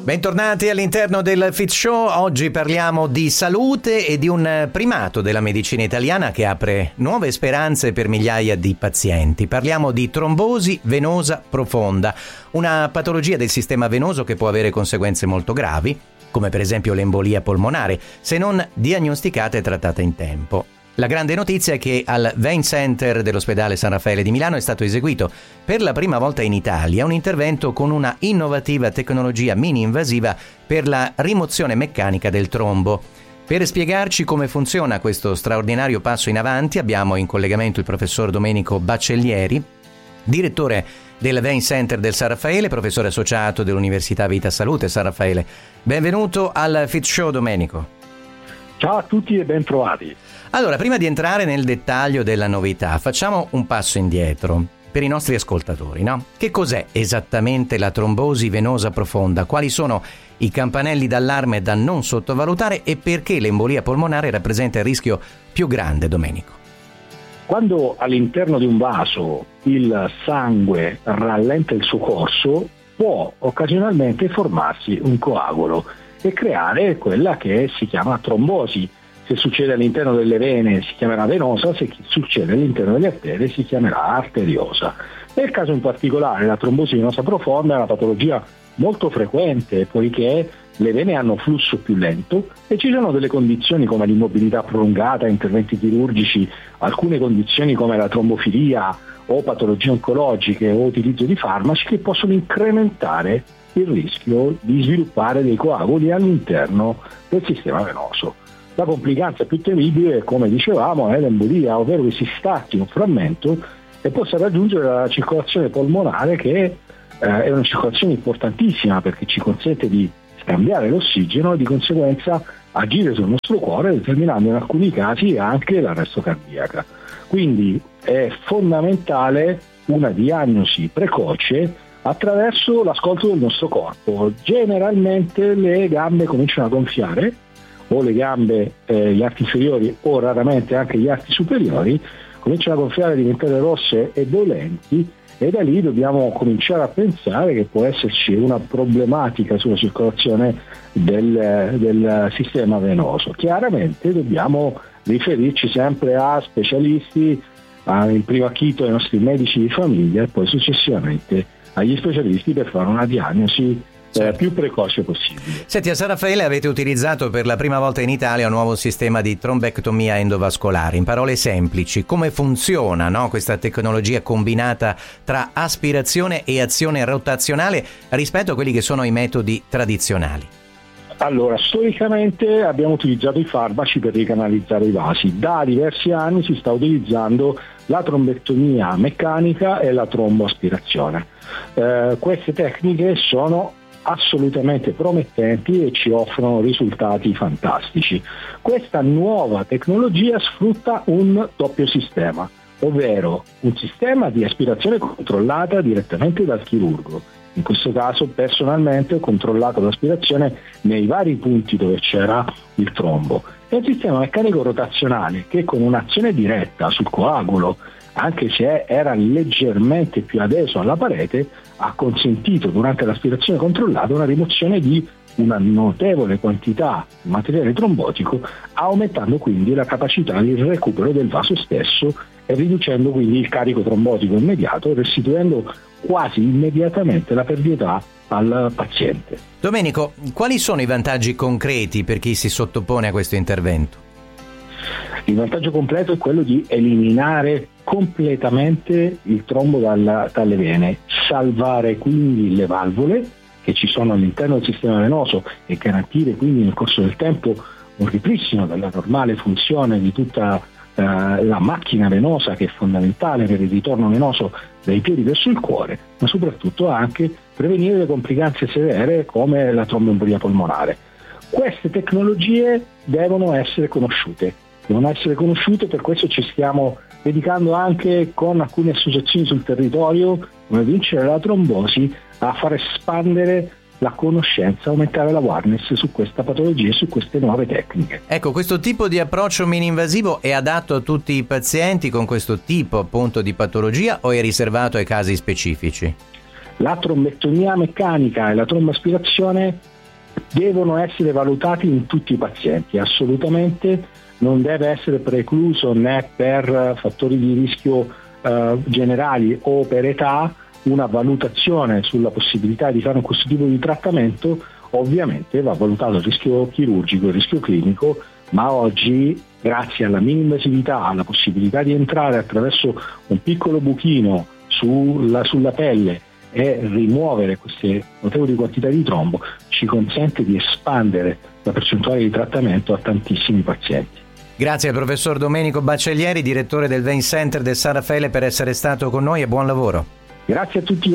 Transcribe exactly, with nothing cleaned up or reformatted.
Bentornati all'interno del Fit Show. Oggi parliamo di salute e di un primato della medicina italiana che apre nuove speranze per migliaia di pazienti. Parliamo di trombosi venosa profonda, una patologia del sistema venoso che può avere conseguenze molto gravi, come per esempio l'embolia polmonare, se non diagnosticata e trattata in tempo. La grande notizia è che al Vein Center dell'ospedale San Raffaele di Milano è stato eseguito per la prima volta in Italia un intervento con una innovativa tecnologia mini-invasiva per la rimozione meccanica del trombo. Per spiegarci come funziona questo straordinario passo in avanti abbiamo in collegamento il professor Domenico Baccellieri, direttore del Vein Center del San Raffaele, professore associato dell'Università Vita Salute San Raffaele. Benvenuto al Fit Show, Domenico. Ciao a tutti e ben trovati. Allora, prima di entrare nel dettaglio della novità, facciamo un passo indietro per i nostri ascoltatori, no? Che cos'è esattamente la trombosi venosa profonda? Quali sono i campanelli d'allarme da non sottovalutare e perché l'embolia polmonare rappresenta il rischio più grande, Domenico? Quando all'interno di un vaso il sangue rallenta il suo corso, può occasionalmente formarsi un coagulo e creare quella che si chiama trombosi. Se succede all'interno delle vene si chiamerà venosa, se succede all'interno delle arterie si chiamerà arteriosa. Nel caso in particolare la trombosi venosa profonda è una patologia molto frequente poiché le vene hanno flusso più lento e ci sono delle condizioni come l'immobilità prolungata, interventi chirurgici, alcune condizioni come la trombofilia o patologie oncologiche o utilizzo di farmaci che possono incrementare il rischio di sviluppare dei coaguli all'interno del sistema venoso. La complicanza più terribile, come dicevamo, è l'embolia, ovvero che si stacchi un frammento e possa raggiungere la circolazione polmonare, che eh, è una circolazione importantissima perché ci consente di scambiare l'ossigeno e di conseguenza agire sul nostro cuore, determinando in alcuni casi anche l'arresto cardiaca. Quindi è fondamentale una diagnosi precoce attraverso l'ascolto del nostro corpo. Generalmente le gambe cominciano a gonfiare, o le gambe, eh, gli arti inferiori o raramente anche gli arti superiori cominciano a gonfiare, a diventare rosse e dolenti, e da lì dobbiamo cominciare a pensare che può esserci una problematica sulla circolazione del, del sistema venoso. Chiaramente dobbiamo riferirci sempre a specialisti, a, in primo acchito ai nostri medici di famiglia e poi successivamente agli specialisti per fare una diagnosi certo. più precoce possibile. Senti, a San Raffaele avete utilizzato per la prima volta in Italia un nuovo sistema di trombectomia endovascolare. In parole semplici, come funziona, no, questa tecnologia combinata tra aspirazione e azione rotazionale rispetto a quelli che sono i metodi tradizionali? Allora, storicamente abbiamo utilizzato i farmaci per ricanalizzare i vasi. Da diversi anni si sta utilizzando la trombectomia meccanica e la tromboaspirazione. Eh, queste tecniche sono assolutamente promettenti e ci offrono risultati fantastici. Questa nuova tecnologia sfrutta un doppio sistema, ovvero un sistema di aspirazione controllata direttamente dal chirurgo. In questo caso personalmente ho controllato l'aspirazione nei vari punti dove c'era il trombo. È un sistema meccanico rotazionale che con un'azione diretta sul coagulo, anche se era leggermente più adeso alla parete, ha consentito durante l'aspirazione controllata una rimozione di una notevole quantità di materiale trombotico, aumentando quindi la capacità di recupero del vaso stesso e riducendo quindi il carico trombotico immediato, restituendo quasi immediatamente la pervietà al paziente. Domenico, quali sono i vantaggi concreti per chi si sottopone a questo intervento? Il vantaggio completo è quello di eliminare completamente il trombo dalla, dalle vene, salvare quindi le valvole che ci sono all'interno del sistema venoso e garantire quindi nel corso del tempo un ripristino della normale funzione di tutta eh, la macchina venosa, che è fondamentale per il ritorno venoso dai piedi verso il cuore, ma soprattutto anche prevenire le complicanze severe come la tromboembolia polmonare. Queste tecnologie devono essere conosciute, devono essere conosciute, per questo ci stiamo dedicando anche con alcune associazioni sul territorio, come Vincere la Trombosi, a far espandere la conoscenza, aumentare la awareness su questa patologia e su queste nuove tecniche. Ecco, questo tipo di approccio mini-invasivo è adatto a tutti i pazienti con questo tipo appunto di patologia o è riservato ai casi specifici? La trombectomia meccanica e la tromboaspirazione devono essere valutati in tutti i pazienti, assolutamente non deve essere precluso né per fattori di rischio eh, generali o per età una valutazione sulla possibilità di fare questo tipo di trattamento. Ovviamente va valutato il rischio chirurgico, il rischio clinico, ma oggi grazie alla mini-invasività, alla possibilità di entrare attraverso un piccolo buchino sulla, sulla pelle e rimuovere queste notevoli quantità di trombo, ci consente di espandere la percentuale di trattamento a tantissimi pazienti. Grazie al professor Domenico Baccellieri, direttore del Vein Center del San Raffaele, per essere stato con noi, e buon lavoro. Grazie a tutti.